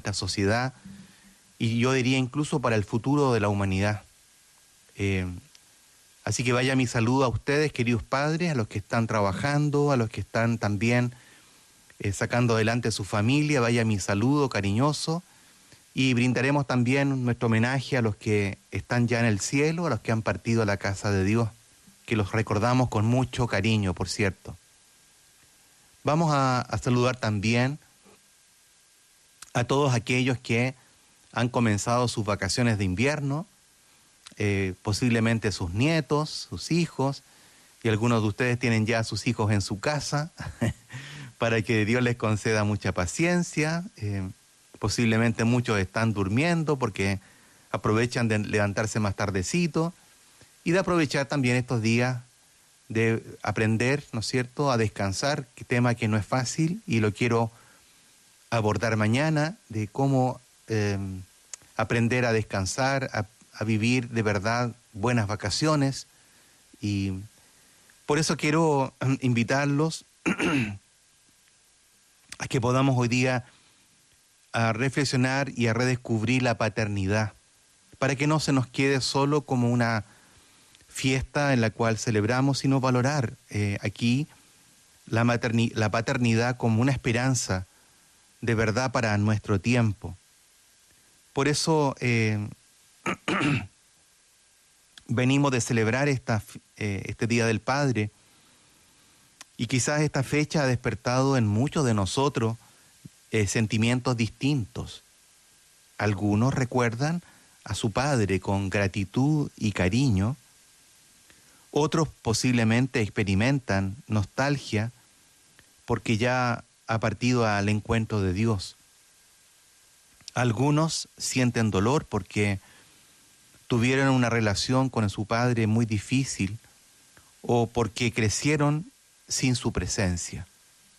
esta sociedad y yo diría incluso para el futuro de la humanidad. Así que vaya mi saludo a ustedes, queridos padres, a los que están trabajando, a los que están también sacando adelante a su familia, vaya mi saludo cariñoso y brindaremos también nuestro homenaje a los que están ya en el cielo, a los que han partido a la casa de Dios, que los recordamos con mucho cariño, por cierto. Vamos a saludar también a todos aquellos que han comenzado sus vacaciones de invierno, posiblemente sus nietos, sus hijos, y algunos de ustedes tienen ya a sus hijos en su casa, para que Dios les conceda mucha paciencia. Posiblemente muchos están durmiendo porque aprovechan de levantarse más tardecito y de aprovechar también estos días de aprender, ¿no es cierto?, a descansar, tema que no es fácil y lo quiero abordar mañana, de cómo aprender a descansar, a vivir de verdad buenas vacaciones. Y por eso quiero invitarlos a que podamos hoy día a reflexionar y a redescubrir la paternidad, para que no se nos quede solo como una fiesta en la cual celebramos, sino valorar aquí la paternidad como una esperanza de verdad para nuestro tiempo. Por eso venimos de celebrar este Día del Padre, y quizás esta fecha ha despertado en muchos de nosotros sentimientos distintos. Algunos recuerdan a su padre con gratitud y cariño, otros posiblemente experimentan nostalgia porque ya ha partido al encuentro de Dios. Algunos sienten dolor porque tuvieron una relación con su padre muy difícil o porque crecieron sin su presencia.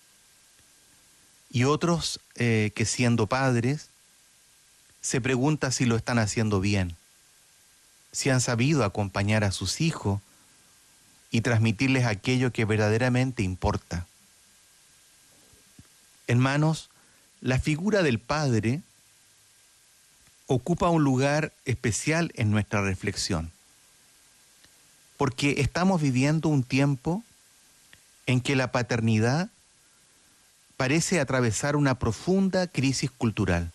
Y otros que siendo padres se preguntan si lo están haciendo bien, si han sabido acompañar a sus hijos y transmitirles aquello que verdaderamente importa. Hermanos, la figura del padre ocupa un lugar especial en nuestra reflexión, porque estamos viviendo un tiempo en que la paternidad parece atravesar una profunda crisis cultural.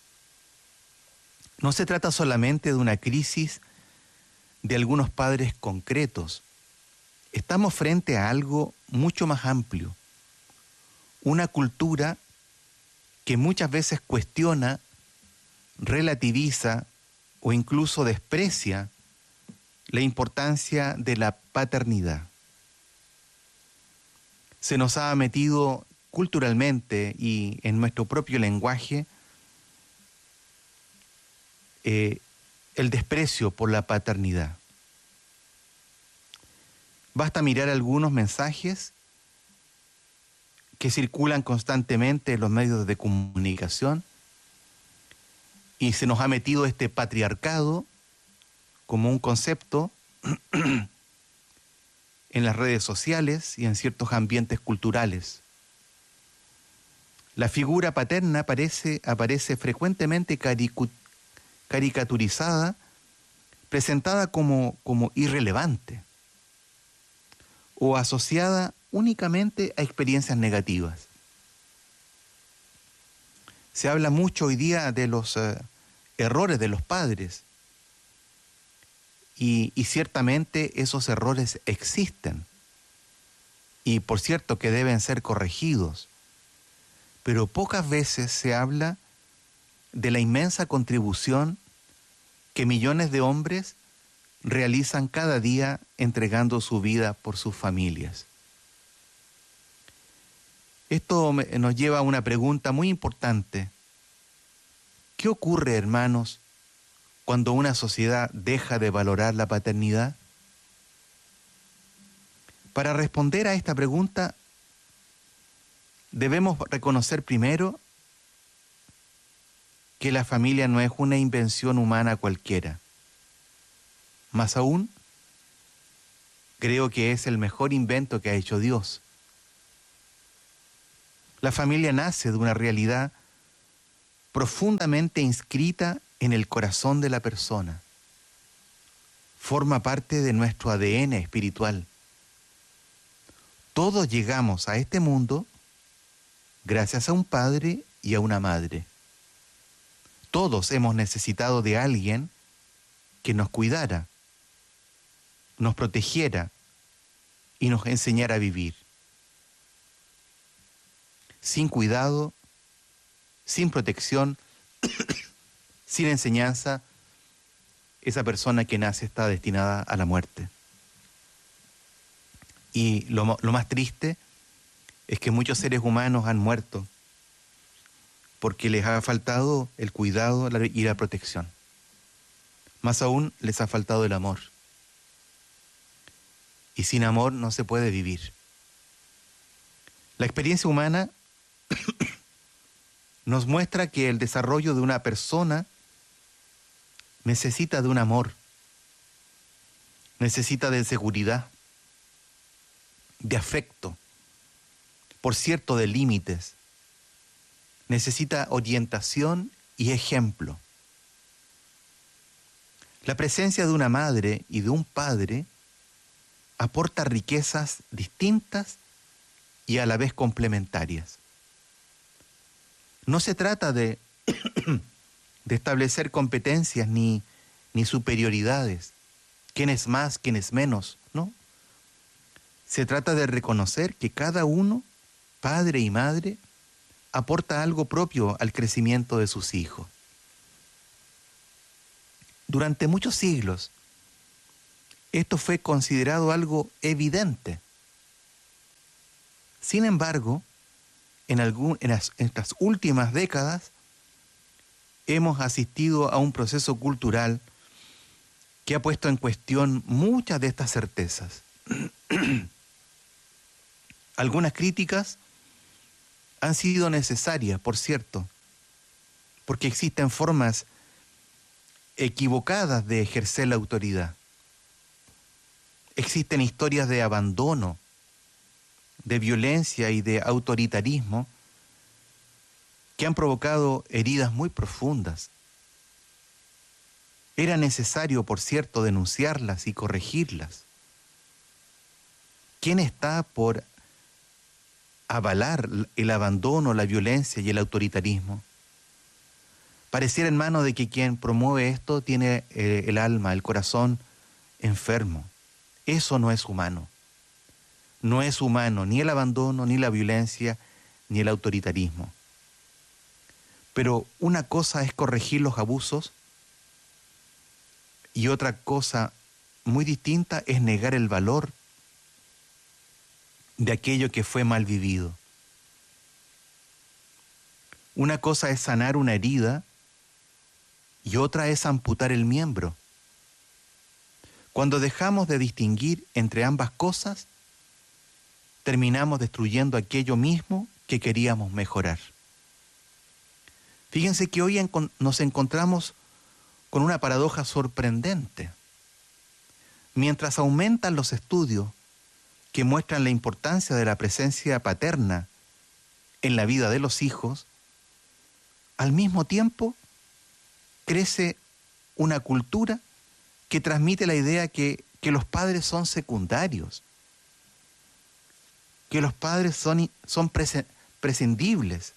No se trata solamente de una crisis de algunos padres concretos. Estamos frente a algo mucho más amplio, una cultura que muchas veces cuestiona, relativiza o incluso desprecia la importancia de la paternidad. Se nos ha metido culturalmente y en nuestro propio lenguaje el desprecio por la paternidad. Basta mirar algunos mensajes que circulan constantemente en los medios de comunicación y se nos ha metido este patriarcado como un concepto en las redes sociales y en ciertos ambientes culturales. La figura paterna aparece frecuentemente caricaturizada, presentada como irrelevante o asociada únicamente a experiencias negativas. Se habla mucho hoy día de los errores de los padres y ciertamente esos errores existen y por cierto que deben ser corregidos, pero pocas veces se habla de la inmensa contribución que millones de hombres realizan cada día entregando su vida por sus familias. Esto nos lleva a una pregunta muy importante. ¿Qué ocurre, hermanos, cuando una sociedad deja de valorar la paternidad? Para responder a esta pregunta, debemos reconocer primero que la familia no es una invención humana cualquiera. Más aún, creo que es el mejor invento que ha hecho Dios. La familia nace de una realidad profundamente inscrita en el corazón de la persona. Forma parte de nuestro ADN espiritual. Todos llegamos a este mundo gracias a un padre y a una madre. Todos hemos necesitado de alguien que nos cuidara, nos protegiera y nos enseñara a vivir. Sin cuidado, sin protección, sin enseñanza, esa persona que nace está destinada a la muerte. Y lo más triste es que muchos seres humanos han muerto porque les ha faltado el cuidado y la protección. Más aún, les ha faltado el amor. Y sin amor no se puede vivir. La experiencia humana nos muestra que el desarrollo de una persona necesita de un amor, necesita de seguridad, de afecto, por cierto, de límites. Necesita orientación y ejemplo. La presencia de una madre y de un padre aporta riquezas distintas y a la vez complementarias. No se trata de establecer competencias ni superioridades, quién es más, quién es menos, ¿no? Se trata de reconocer que cada uno, padre y madre, aporta algo propio al crecimiento de sus hijos. Durante muchos siglos, esto fue considerado algo evidente. Sin embargo, en estas últimas décadas, hemos asistido a un proceso cultural que ha puesto en cuestión muchas de estas certezas. Algunas críticas han sido necesarias, por cierto, porque existen formas equivocadas de ejercer la autoridad. Existen historias de abandono, de violencia y de autoritarismo que han provocado heridas muy profundas. Era necesario, por cierto, denunciarlas y corregirlas. ¿Quién está por avalar el abandono, la violencia y el autoritarismo? Pareciera, hermano, de que quien promueve esto tiene el alma, el corazón enfermo. Eso no es humano. No es humano ni el abandono, ni la violencia, ni el autoritarismo. Pero una cosa es corregir los abusos y otra cosa muy distinta es negar el valor de aquello que fue mal vivido. Una cosa es sanar una herida y otra es amputar el miembro. Cuando dejamos de distinguir entre ambas cosas, terminamos destruyendo aquello mismo que queríamos mejorar. Fíjense que hoy nos encontramos con una paradoja sorprendente. Mientras aumentan los estudios que muestran la importancia de la presencia paterna en la vida de los hijos, al mismo tiempo crece una cultura que transmite la idea que los padres son secundarios, que los padres son prescindibles.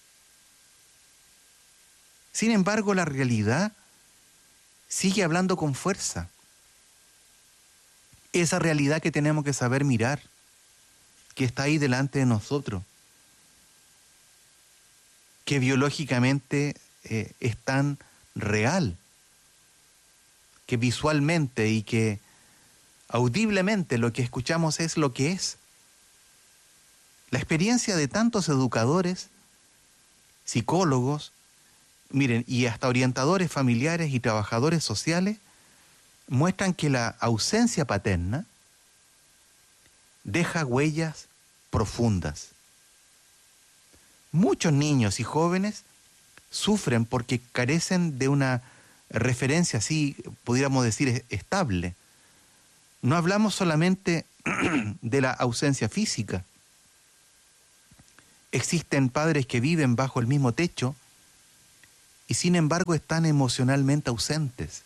Sin embargo, la realidad sigue hablando con fuerza. Esa realidad que tenemos que saber mirar, que está ahí delante de nosotros, que biológicamente es tan real, que visualmente y que audiblemente lo que escuchamos es lo que es. La experiencia de tantos educadores, psicólogos, miren, y hasta orientadores familiares y trabajadores sociales muestran que la ausencia paterna deja huellas profundas. Muchos niños y jóvenes sufren porque carecen de una referencia así, pudiéramos decir, estable. No hablamos solamente de la ausencia física. Existen padres que viven bajo el mismo techo y sin embargo están emocionalmente ausentes.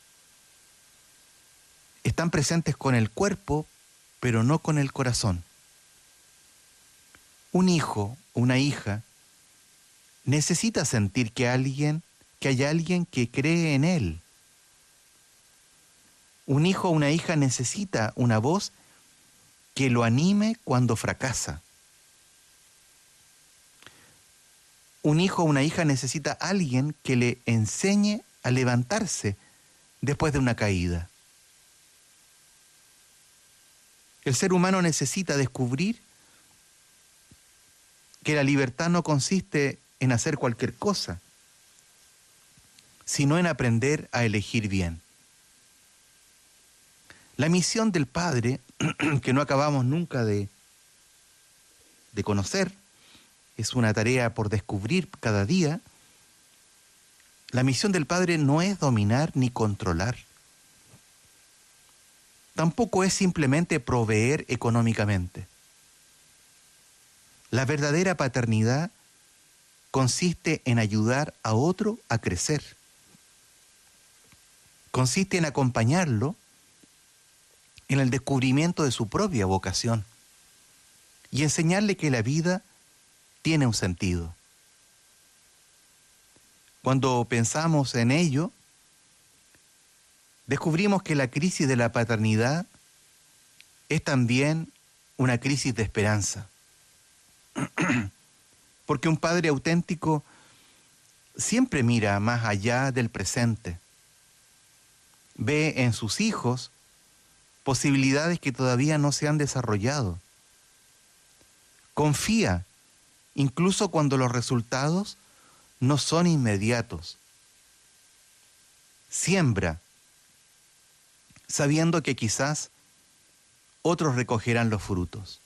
Están presentes con el cuerpo, pero no con el corazón. Un hijo o una hija necesita sentir que hay alguien que cree en él. Un hijo o una hija necesita una voz que lo anime cuando fracasa. Un hijo o una hija necesita a alguien que le enseñe a levantarse después de una caída. El ser humano necesita descubrir que la libertad no consiste en hacer cualquier cosa, sino en aprender a elegir bien. La misión del Padre, que no acabamos nunca de conocer, es una tarea por descubrir cada día. La misión del Padre no es dominar ni controlar. Tampoco es simplemente proveer económicamente. La verdadera paternidad consiste en ayudar a otro a crecer. Consiste en acompañarlo en el descubrimiento de su propia vocación y enseñarle que la vida tiene un sentido. Cuando pensamos en ello, descubrimos que la crisis de la paternidad es también una crisis de esperanza. Porque un padre auténtico siempre mira más allá del presente. Ve en sus hijos posibilidades que todavía no se han desarrollado. Confía, incluso cuando los resultados no son inmediatos. Siembra, sabiendo que quizás otros recogerán los frutos.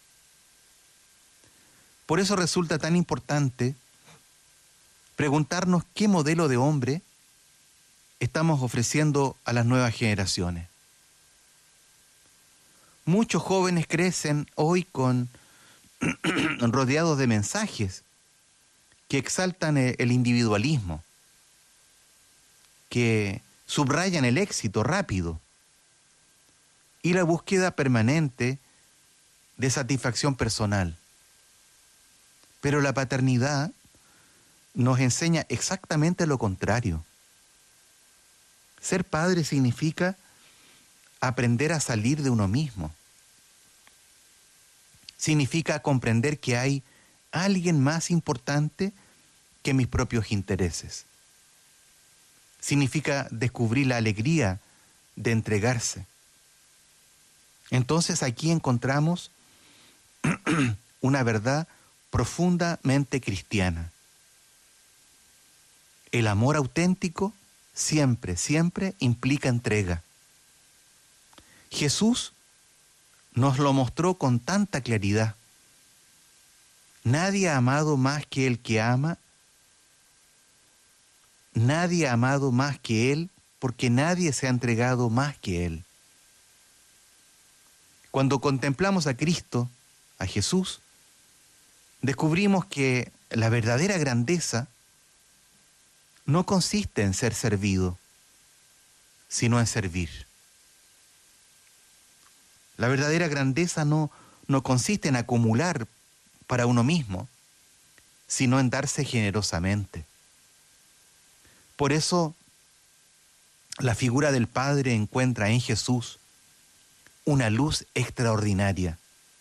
Por eso resulta tan importante preguntarnos qué modelo de hombre estamos ofreciendo a las nuevas generaciones. Muchos jóvenes crecen hoy rodeados de mensajes que exaltan el individualismo, que subrayan el éxito rápido y la búsqueda permanente de satisfacción personal. Pero la paternidad nos enseña exactamente lo contrario. Ser padre significa aprender a salir de uno mismo. Significa comprender que hay alguien más importante que mis propios intereses. Significa descubrir la alegría de entregarse. Entonces aquí encontramos una verdad profundamente cristiana. El amor auténtico siempre, siempre implica entrega. Jesús nos lo mostró con tanta claridad. Nadie ha amado más que el que ama. Nadie ha amado más que Él, porque nadie se ha entregado más que Él. Cuando contemplamos a Cristo, a Jesús, descubrimos que la verdadera grandeza no consiste en ser servido, sino en servir. La verdadera grandeza no consiste en acumular para uno mismo, sino en darse generosamente. Por eso, la figura del Padre encuentra en Jesús una luz extraordinaria.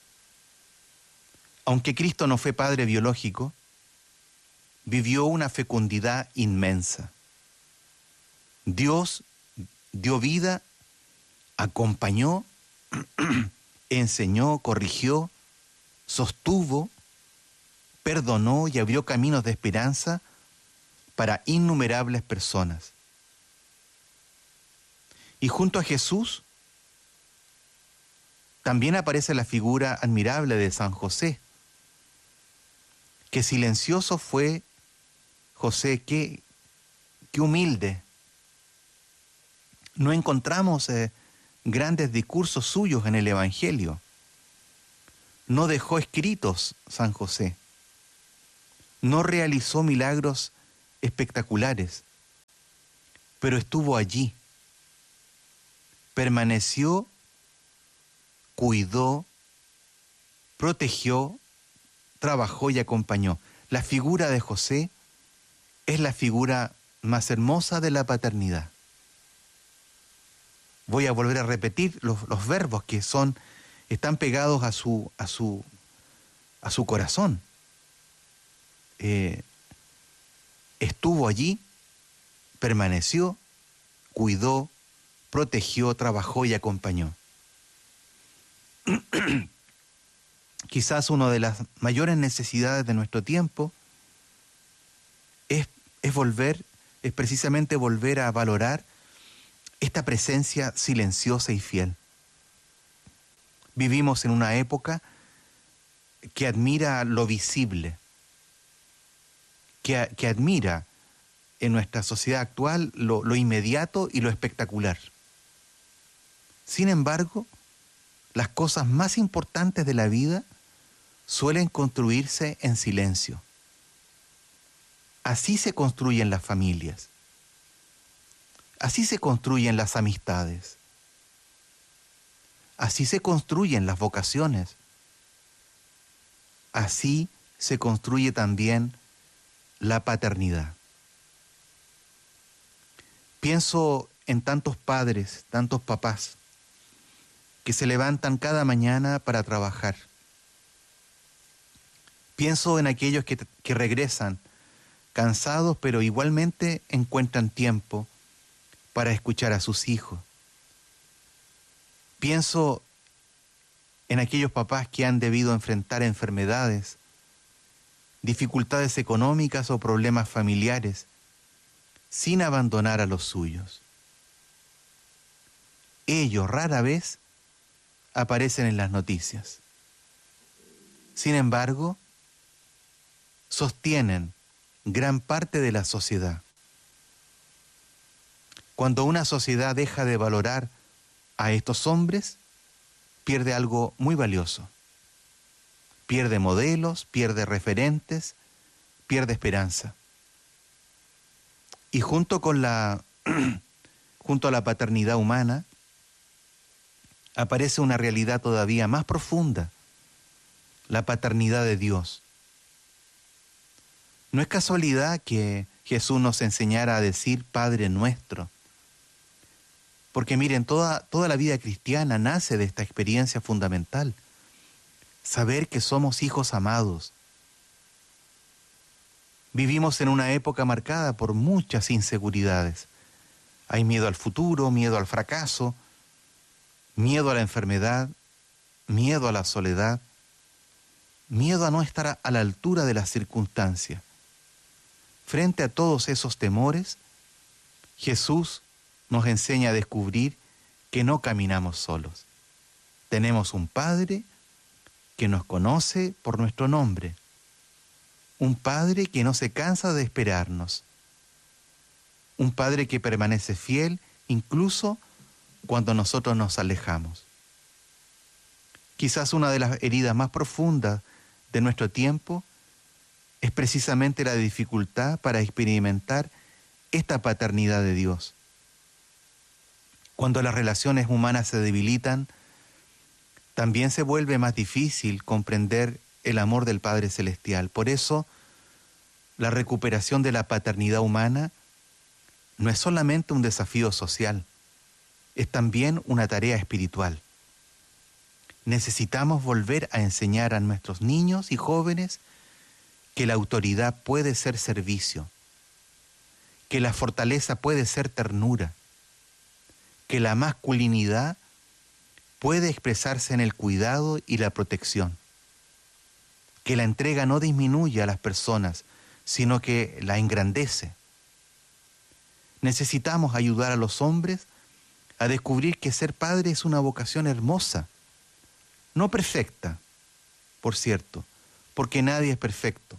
Aunque Cristo no fue padre biológico, vivió una fecundidad inmensa. Dios dio vida, acompañó, enseñó, corrigió, sostuvo, perdonó y abrió caminos de esperanza para innumerables personas. Y junto a Jesús también aparece la figura admirable de San José. Qué silencioso fue José, qué humilde. No encontramos grandes discursos suyos en el Evangelio. No dejó escritos San José. No realizó milagros espectaculares, pero estuvo allí, permaneció, cuidó, protegió, trabajó y acompañó. La figura de José es la figura más hermosa de la paternidad. Voy a volver a repetir los verbos que están pegados a su corazón. Estuvo allí, permaneció, cuidó, protegió, trabajó y acompañó. Quizás una de las mayores necesidades de nuestro tiempo es precisamente volver a valorar esta presencia silenciosa y fiel. Vivimos en una época que admira lo visible, que admira en nuestra sociedad actual lo inmediato y lo espectacular. Sin embargo, las cosas más importantes de la vida suelen construirse en silencio. Así se construyen las familias. Así se construyen las amistades. Así se construyen las vocaciones. Así se construye también la paternidad. Pienso en tantos padres, tantos papás, que se levantan cada mañana para trabajar. Pienso en aquellos que regresan cansados, pero igualmente encuentran tiempo para escuchar a sus hijos. Pienso en aquellos papás que han debido enfrentar enfermedades, dificultades económicas o problemas familiares, sin abandonar a los suyos. Ellos rara vez aparecen en las noticias. Sin embargo, sostienen gran parte de la sociedad. Cuando una sociedad deja de valorar a estos hombres, pierde algo muy valioso. Pierde modelos, pierde referentes, pierde esperanza. Y junto a la paternidad humana, aparece una realidad todavía más profunda, la paternidad de Dios. No es casualidad que Jesús nos enseñara a decir Padre nuestro, porque miren, toda la vida cristiana nace de esta experiencia fundamental, saber que somos hijos amados. Vivimos en una época marcada por muchas inseguridades. Hay miedo al futuro, miedo al fracaso, miedo a la enfermedad, miedo a la soledad, miedo a no estar a la altura de las circunstancias. Frente a todos esos temores, Jesús nos enseña a descubrir que no caminamos solos. Tenemos un Padre que nos conoce por nuestro nombre, un Padre que no se cansa de esperarnos, un Padre que permanece fiel incluso cuando nosotros nos alejamos. Quizás una de las heridas más profundas de nuestro tiempo es precisamente la dificultad para experimentar esta paternidad de Dios. Cuando las relaciones humanas se debilitan, también se vuelve más difícil comprender el amor del Padre Celestial. Por eso, la recuperación de la paternidad humana no es solamente un desafío social, es también una tarea espiritual. Necesitamos volver a enseñar a nuestros niños y jóvenes que la autoridad puede ser servicio, que la fortaleza puede ser ternura, que la masculinidad puede expresarse en el cuidado y la protección, que la entrega no disminuye a las personas, sino que la engrandece. Necesitamos ayudar a los hombres a descubrir que ser padre es una vocación hermosa, no perfecta, por cierto, porque nadie es perfecto,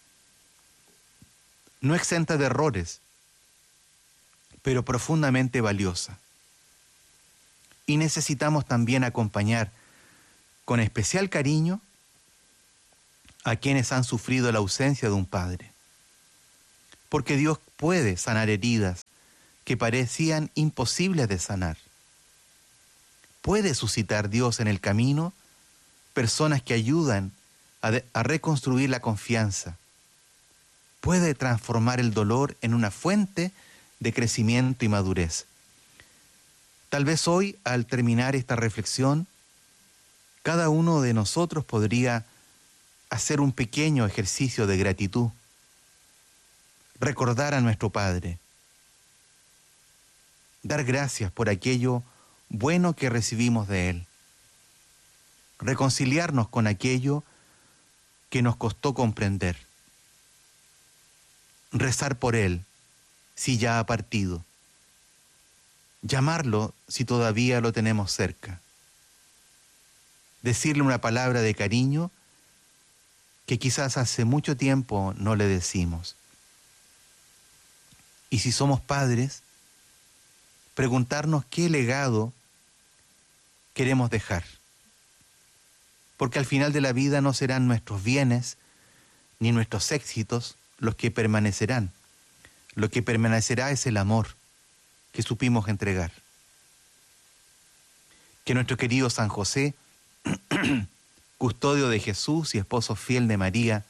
no exenta de errores, pero profundamente valiosa. Y necesitamos también acompañar con especial cariño a quienes han sufrido la ausencia de un padre. porque Dios puede sanar heridas que parecían imposibles de sanar. Puede suscitar Dios en el camino personas que ayudan a reconstruir la confianza. Puede transformar el dolor en una fuente de crecimiento y madurez. Tal vez hoy, al terminar esta reflexión, cada uno de nosotros podría hacer un pequeño ejercicio de gratitud. Recordar a nuestro Padre. Dar gracias por aquello bueno que recibimos de Él. Reconciliarnos con aquello que nos costó comprender. Rezar por Él, si ya ha partido. Llamarlo si todavía lo tenemos cerca. Decirle una palabra de cariño que quizás hace mucho tiempo no le decimos. Y si somos padres, preguntarnos qué legado queremos dejar. Porque al final de la vida no serán nuestros bienes ni nuestros éxitos los que permanecerán. Lo que permanecerá es el amor que supimos entregar. Que nuestro querido San José, custodio de Jesús y esposo fiel de María,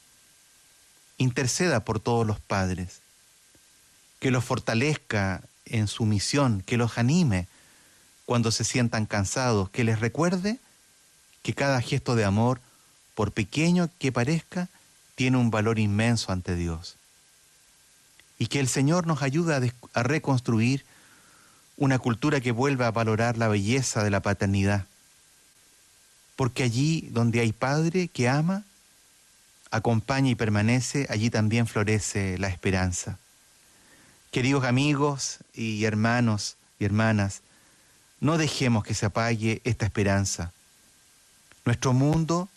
interceda por todos los padres, que los fortalezca en su misión, que los anime cuando se sientan cansados, que les recuerde que cada gesto de amor, por pequeño que parezca, tiene un valor inmenso ante Dios. Y que el Señor nos ayude a reconstruir una cultura que vuelva a valorar la belleza de la paternidad. Porque allí donde hay padre que ama, acompaña y permanece, allí también florece la esperanza. Queridos amigos y hermanos y hermanas, no dejemos que se apague esta esperanza. Nuestro mundo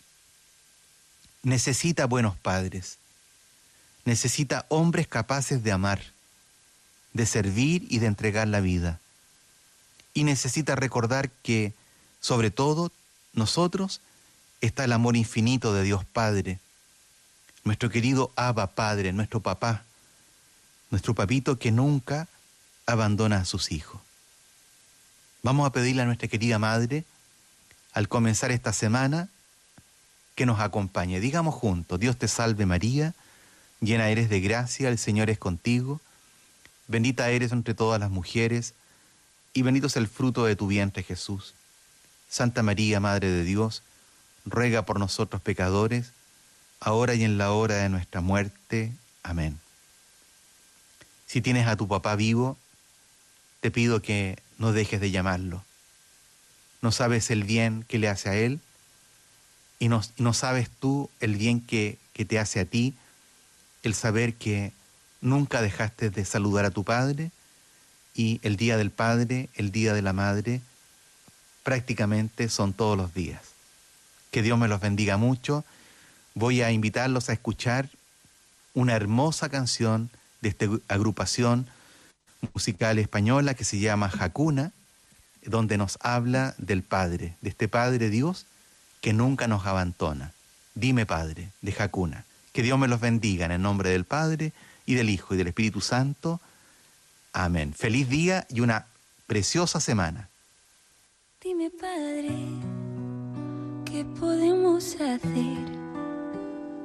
necesita buenos padres, necesita hombres capaces de amar, de servir y de entregar la vida. Y necesita recordar que, sobre todo, nosotros está el amor infinito de Dios Padre, nuestro querido Abba Padre, nuestro papá, nuestro papito que nunca abandona a sus hijos. Vamos a pedirle a nuestra querida Madre, al comenzar esta semana, que nos acompañe. Digamos juntos: Dios te salve María, llena eres de gracia, el Señor es contigo, bendita eres entre todas las mujeres, y bendito es el fruto de tu vientre Jesús. Santa María, Madre de Dios, ruega por nosotros pecadores, ahora y en la hora de nuestra muerte. Amén. Si tienes a tu papá vivo, te pido que no dejes de llamarlo. No sabes el bien que le hace a él y no sabes tú el bien que te hace a ti el saber que nunca dejaste de saludar a tu padre y el día del padre, el día de la madre, prácticamente son todos los días. Que Dios me los bendiga mucho. Voy a invitarlos a escuchar una hermosa canción de esta agrupación musical española que se llama Hakuna, donde nos habla del Padre, de este Padre Dios que nunca nos abandona. Dime Padre, de Hakuna. Que Dios me los bendiga en el nombre del Padre y del Hijo y del Espíritu Santo. Amén. Feliz día y una preciosa semana. Dime Padre, ¿qué podemos hacer